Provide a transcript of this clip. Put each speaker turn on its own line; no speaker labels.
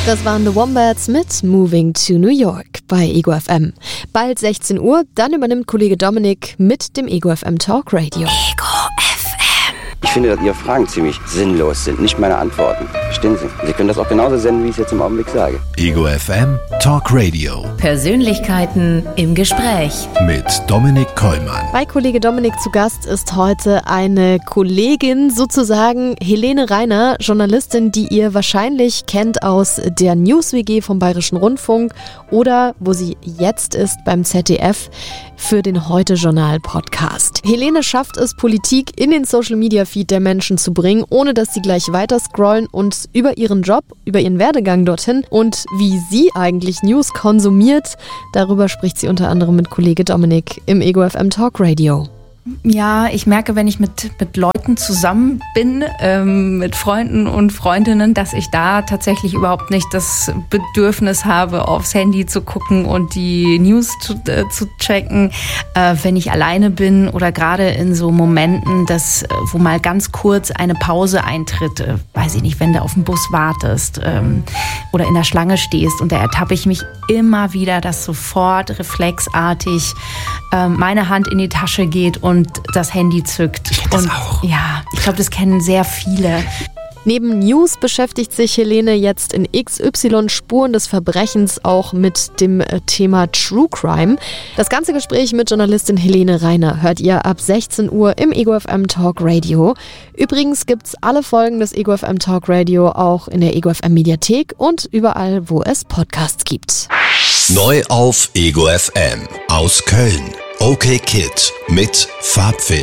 Das waren The Wombats mit Moving to New York bei Ego FM. Bald 16 Uhr, dann übernimmt Kollege Dominik mit dem Ego FM Talk Radio. Ego FM.
Ich finde, dass Ihre Fragen ziemlich sinnlos sind, nicht meine Antworten. Verstehen Sie? Sie können das auch genauso senden, wie ich es jetzt im Augenblick sage.
Ego FM Talk Radio.
Persönlichkeiten im Gespräch.
Mit Dominik Kollmann.
Bei Kollege Dominik zu Gast ist heute eine Kollegin, sozusagen Helene Reiner, Journalistin, die ihr wahrscheinlich kennt aus der News-WG vom Bayerischen Rundfunk oder wo sie jetzt ist beim ZDF für den Heute-Journal-Podcast. Helene schafft es, Politik in den Social-Media-Feed der Menschen zu bringen, ohne dass sie gleich weiter scrollen und über ihren Job, über ihren Werdegang dorthin und wie sie eigentlich News konsumiert, darüber spricht sie unter anderem mit Kollege Dominik im Ego FM Talk Radio.
Ja, ich merke, wenn ich mit Leuten zusammen bin, mit Freunden und Freundinnen, dass ich da tatsächlich überhaupt nicht das Bedürfnis habe, aufs Handy zu gucken und die News zu checken. Wenn ich alleine bin oder gerade in so Momenten, wo mal ganz kurz eine Pause eintritt, weiß ich nicht, wenn du auf den Bus wartest oder in der Schlange stehst, und da ertappe ich mich immer wieder, dass sofort reflexartig meine Hand in die Tasche geht und das Handy zückt.
Ich kenn das auch.
Ja, ich glaube, das kennen sehr viele.
Neben News beschäftigt sich Helene jetzt in XY Spuren des Verbrechens auch mit dem Thema True Crime. Das ganze Gespräch mit Journalistin Helene Reiner hört ihr ab 16 Uhr im Ego FM Talk Radio. Übrigens gibt's alle Folgen des Ego FM Talk Radio auch in der Ego FM Mediathek und überall, wo es Podcasts gibt.
Neu auf Ego FM aus Köln. OK Kid mit Farbfilm.